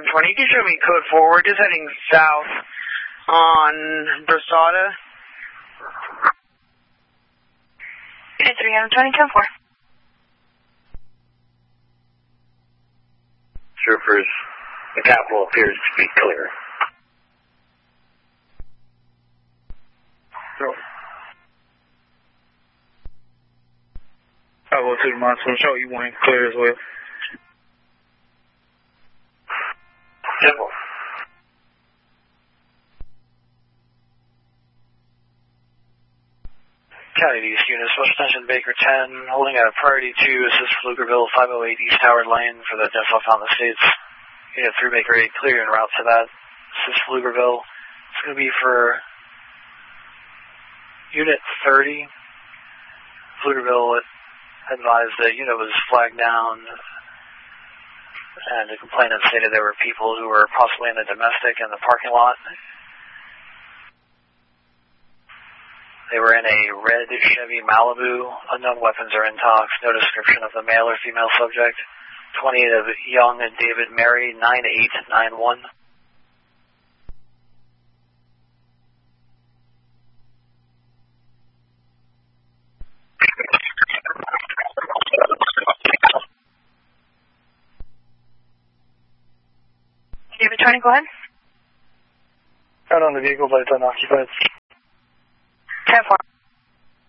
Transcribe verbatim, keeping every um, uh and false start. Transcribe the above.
twenty, can you show me code forward, just heading south on Brasada. Unit three hundred twenty, ten four. Troopers, the capital appears to be clear. So. I'll go to the monsoon show you one clear as well. Simple. County East units, West Extension Baker ten, holding at a priority two, assist Pflugerville five oh eight East Howard Lane for the Dental Fountain Estates. Unit three Baker eight, clear en route to that. Assist Pflugerville. It's going to be for Unit thirty. Pflugerville advised that unit was flagged down, and the complainant stated there were people who were possibly in a domestic in the parking lot. They were in a red Chevy Malibu. Unknown weapons or intox. No description of the male or female subject. twenty-eight of Young and David Mary, nine eight nine one. David twenty, go ahead. Out on the vehicle, but it's unoccupied.